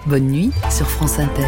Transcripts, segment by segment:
Bonne nuit sur France Inter.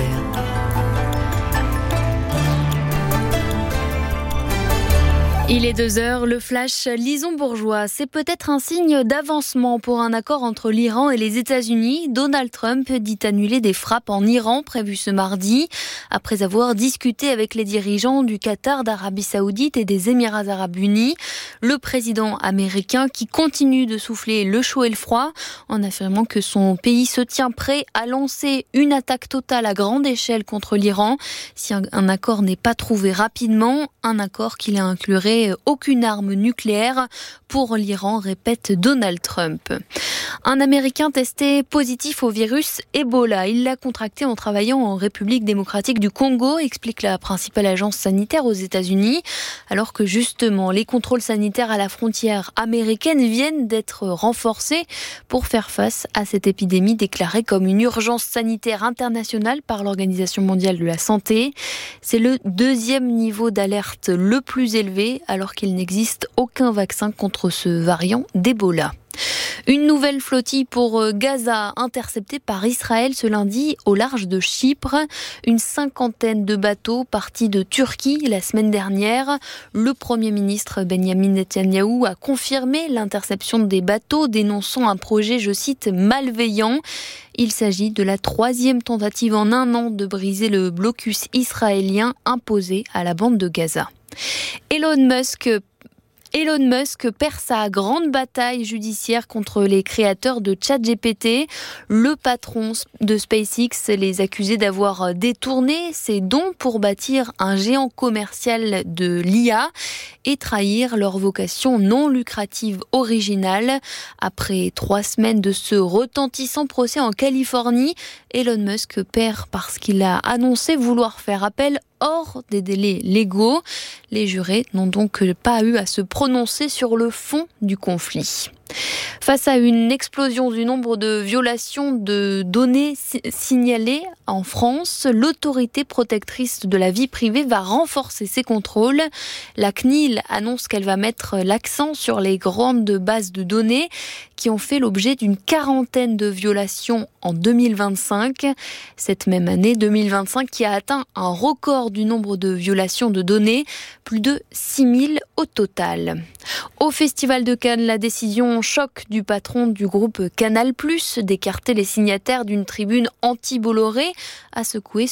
Il est 2h, le flash Lison Bourgeois. C'est peut-être un signe d'avancement pour un accord entre l'Iran et les États-Unis. Donald Trump dit annuler des frappes en Iran prévues ce mardi, après avoir discuté avec les dirigeants du Qatar, d'Arabie Saoudite et des Émirats Arabes Unis. Le président américain qui continue de souffler le chaud et le froid en affirmant que son pays se tient prêt à lancer une attaque totale à grande échelle contre l'Iran si un accord n'est pas trouvé rapidement, un accord qui inclurait aucune arme nucléaire pour l'Iran, répète Donald Trump. Un Américain testé positif au virus Ebola. Il l'a contracté en travaillant en République démocratique du Congo, explique la principale agence sanitaire aux États-Unis, alors que justement les contrôles sanitaires à la frontière américaine viennent d'être renforcés pour faire face à cette épidémie déclarée comme une urgence sanitaire internationale par l'Organisation mondiale de la santé. C'est le 2e niveau d'alerte le plus élevé, alors qu'il n'existe aucun vaccin contre ce variant d'Ebola. Une nouvelle flottille pour Gaza interceptée par Israël ce lundi au large de Chypre. Une 50aine de bateaux partis de Turquie la semaine dernière. Le Premier ministre Benjamin Netanyahou a confirmé l'interception des bateaux, dénonçant un projet, je cite, malveillant. Il s'agit de la 3e tentative en un an de briser le blocus israélien imposé à la bande de Gaza. Elon Musk perd sa grande bataille judiciaire contre les créateurs de ChatGPT. Le patron de SpaceX les accusait d'avoir détourné ses dons pour bâtir un géant commercial de l'IA et trahir leur vocation non lucrative originale. Après 3 semaines de ce retentissant procès en Californie, Elon Musk perd parce qu'il a annoncé vouloir faire appel hors des délais légaux. Les jurés n'ont donc pas eu à se prononcer sur le fond du conflit. Face à une explosion du nombre de violations de données signalées en France, l'autorité protectrice de la vie privée va renforcer ses contrôles. La CNIL annonce qu'elle va mettre l'accent sur les grandes bases de données qui ont fait l'objet d'une 40aine de violations en 2025. Cette même année 2025 qui a atteint un record du nombre de violations de données, plus de 6000 au total. Au Festival de Cannes, la décision choc du patron du groupe Canal+, d'écarter les signataires d'une tribune anti-Bolloré, a secoué